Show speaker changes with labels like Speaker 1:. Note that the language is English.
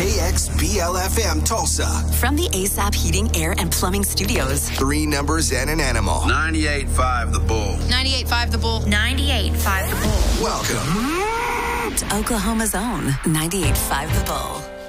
Speaker 1: KXBL-FM Tulsa.
Speaker 2: From the ASAP Heating, Air, and Plumbing Studios.
Speaker 1: 3 numbers and an animal.
Speaker 3: 98.5 The Bull.
Speaker 4: 98.5 The Bull.
Speaker 5: 98.5 The Bull.
Speaker 1: Welcome
Speaker 2: To Oklahoma's own 98.5 The Bull.